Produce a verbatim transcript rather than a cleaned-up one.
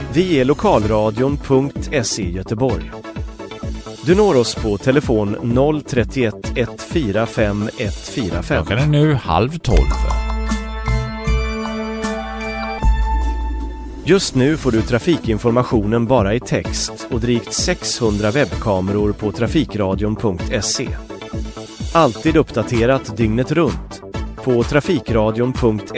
Vi är lokalradion punkt se Göteborg. Du når oss på telefon noll tre ett ett fyra fem ett fyra fem. Klockan är nu halv tolv. Just nu får du trafikinformationen bara i text och drygt sexhundra webbkameror på trafikradion punkt se. Alltid uppdaterat dygnet runt på trafikradion punkt